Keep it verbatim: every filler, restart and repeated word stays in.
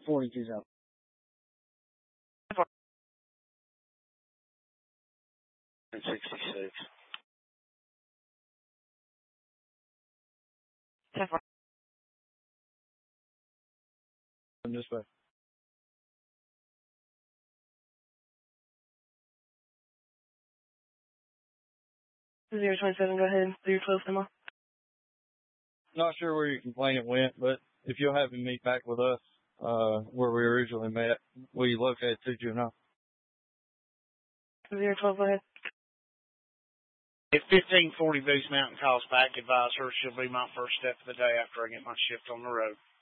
forty-two South. sixty-six. This way. zero twenty-seven, go ahead. zero twelve, Emma. Not sure where your complainant went, but if you'll have him meet back with us, uh, where we originally met, we located two juvenile. zero twelve, go ahead. If fifteen forty Boost Mountain calls back, advise her she'll be my first step of the day after I get my shift on the road.